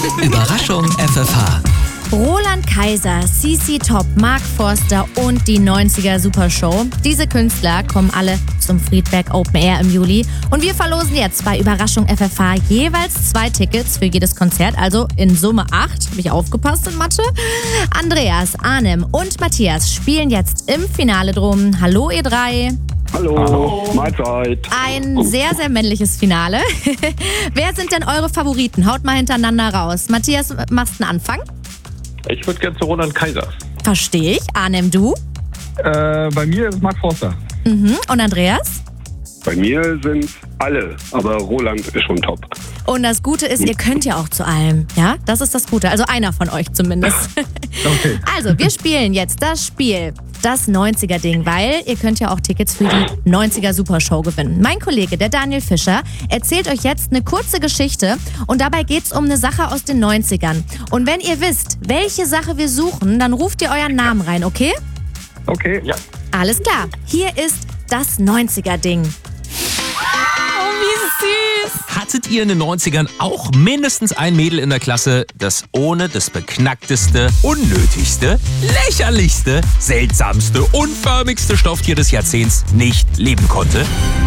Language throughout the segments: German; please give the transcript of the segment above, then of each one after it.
Überraschung FFH. Roland Kaiser, CC Top, Mark Forster und die 90er Supershow. Diese Künstler kommen alle zum Friedberg Open Air im Juli. Und wir verlosen jetzt bei Überraschung FFH jeweils 2 Tickets für jedes Konzert. Also in Summe 8. Habe ich aufgepasst in Mathe? Andreas, Arnim und Matthias spielen jetzt im Finale drum. Hallo ihr 3. Hallo, Mahlzeit. Ein sehr, sehr männliches Finale. Wer sind denn eure Favoriten? Haut mal hintereinander raus. Matthias, machst einen Anfang? Ich würde gerne zu Roland Kaiser. Verstehe ich. Arnim, du? Bei mir ist es Mark Forster. Und Andreas? Bei mir sind alle, aber Roland ist schon top. Und das Gute ist, ihr könnt ja auch zu allem. Ja, das ist das Gute. Also einer von euch zumindest. Okay. Also, wir spielen jetzt das Spiel, das 90er-Ding, weil ihr könnt ja auch Tickets für die 90er Supershow gewinnen. Mein Kollege, der Daniel Fischer, erzählt euch jetzt eine kurze Geschichte und dabei geht's um eine Sache aus den 90ern. Und wenn ihr wisst, welche Sache wir suchen, dann ruft ihr euren Namen rein, okay? Okay. Ja. Alles klar. Hier ist das 90er-Ding. Oh, wie süß. Hattet ihr in den 90ern auch mindestens ein Mädel in der Klasse, das ohne das beknackteste, unnötigste, lächerlichste, seltsamste, unförmigste Stofftier des Jahrzehnts nicht leben konnte?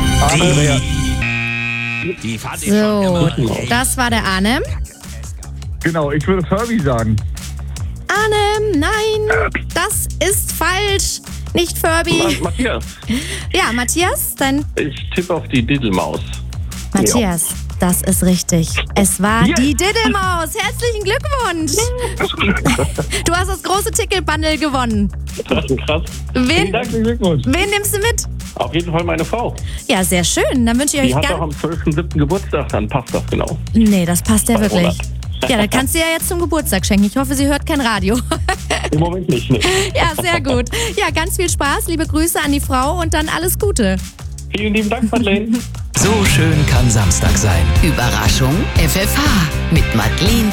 Die fand ich schon So, immer. das war der Arnim. Genau, ich würde Furby sagen. Arnim, nein, das ist falsch. Nicht Furby. Matthias, Ja, Matthias, dann ich tippe auf die Diddelmaus. Matthias, das ist richtig. Es war die Diddelmaus. Herzlichen Glückwunsch. Du hast das große Ticket-Bundle gewonnen. Das ist krass. Wen Herzlichen Glückwunsch. nimmst du mit? Auf jeden Fall meine Frau. Ja, sehr schön. Dann wünsche ich Die euch hat doch am 12.07. Geburtstag, dann passt das genau. Nee, das passt ja Bei wirklich. Roland. Ja, dann kannst du ja jetzt zum Geburtstag schenken. Ich hoffe, sie hört kein Radio. Im Moment nicht, ne? Ja, sehr gut. Ja, ganz viel Spaß. Liebe Grüße an die Frau und dann alles Gute. Vielen lieben Dank, Madeleine. So schön kann Samstag sein. Überraschung FFH mit Madeleine